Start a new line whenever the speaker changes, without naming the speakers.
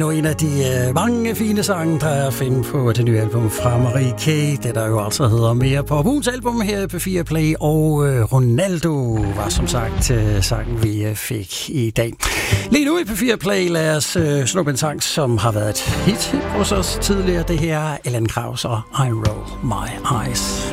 endnu en af de mange fine sange, der er at finde på det nye album fra Marie K. Det der jo altså hedder Mere på ugens album her på P4 Play. Og Ronaldo var som sagt sangen, vi fik i dag. Lige nu i P4 Play, lad os snuppe en sang, som har været et hit hos os tidligere. Det her er Allan Kraus og I Roll My Eyes.